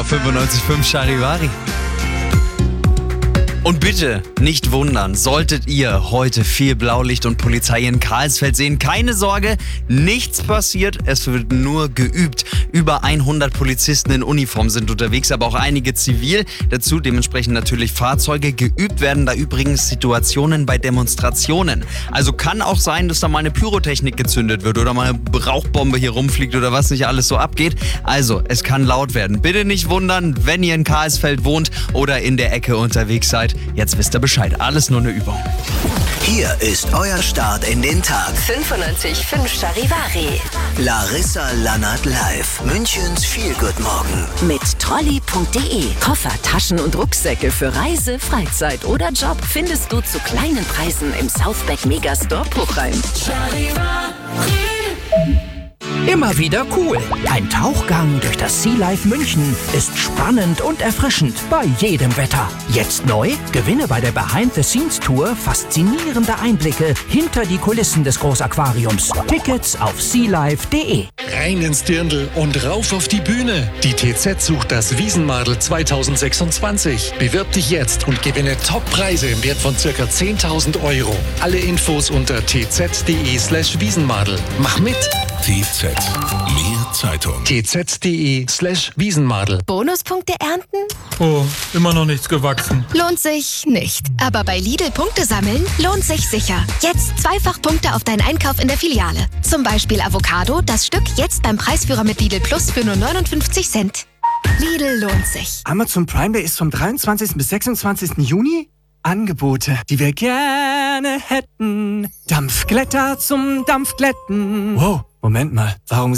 95.5 Charivari. Und bitte nicht wundern, solltet ihr heute viel Blaulicht und Polizei in Karlsfeld sehen, keine Sorge, nichts passiert, es wird nur geübt. Über 100 Polizisten in Uniform sind unterwegs, aber auch einige zivil. Dazu dementsprechend natürlich Fahrzeuge. Geübt werden da übrigens Situationen bei Demonstrationen. Also kann auch sein, dass da mal eine Pyrotechnik gezündet wird oder mal eine Rauchbombe hier rumfliegt oder was nicht alles so abgeht. Also, es kann laut werden. Bitte nicht wundern, wenn ihr in Karlsfeld wohnt oder in der Ecke unterwegs seid. Jetzt wisst ihr Bescheid. Alles nur eine Übung. Hier ist euer Start in den Tag. 95.5 Charivari. Larissa Lannert live. Münchens Feel-Good-Morgen. Mit Trolley.de. Koffer, Taschen und Rucksäcke für Reise, Freizeit oder Job findest du zu kleinen Preisen im Southback Megastore Puchheim. Immer wieder cool. Ein Tauchgang durch das Sea Life München ist spannend und erfrischend bei jedem Wetter. Jetzt neu? Gewinne bei der Behind-the-Scenes-Tour faszinierende Einblicke hinter die Kulissen des Großaquariums. Tickets auf sealife.de. Rein ins Dirndl und rauf auf die Bühne. Die TZ sucht das Wiesenmadel 2026. Bewirb dich jetzt und gewinne Top-Preise im Wert von ca. 10.000 Euro. Alle Infos unter tz.de/Wiesenmadel. Mach mit! TZ. Mehr Zeitung. tz.de/Wiesenmadel. Bonuspunkte ernten? Oh, immer noch nichts gewachsen. Lohnt sich nicht. Aber bei Lidl Punkte sammeln lohnt sich sicher. Jetzt zweifach Punkte auf deinen Einkauf in der Filiale. Zum Beispiel Avocado, das Stück jetzt beim Preisführer mit Lidl Plus für nur 59 Cent. Lidl lohnt sich. Amazon Prime Day ist vom 23. bis 26. Juni. Angebote, die wir gerne hätten. Dampfglätter zum Dampfglätten. Wow, Moment mal, warum